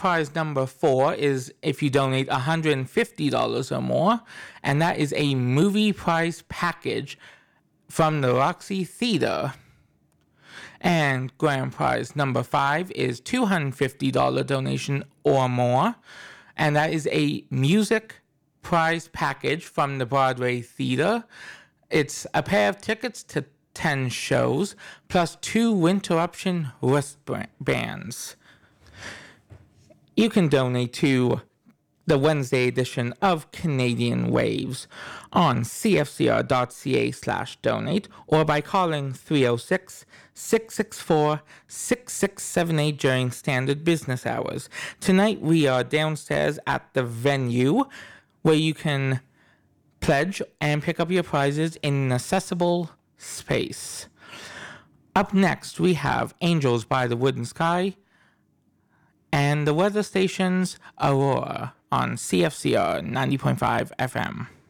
prize number 4 is if you donate $150 or more, and that is a movie prize package from the Roxy Theater. And grand prize number 5 is $250 donation or more, and that is a music prize package from the Broadway Theater. It's a pair of tickets to 10 shows, plus 2 Winterruption wristbands. You can donate to the Wednesday edition of Canadian Waves on cfcr.ca/donate or by calling 306-664-6678 during standard business hours. Tonight we are downstairs at the venue where you can pledge and pick up your prizes in an accessible space. Up next, we have Angels by the Wooden Sky and the weather station's Aurora on CFCR 90.5 FM.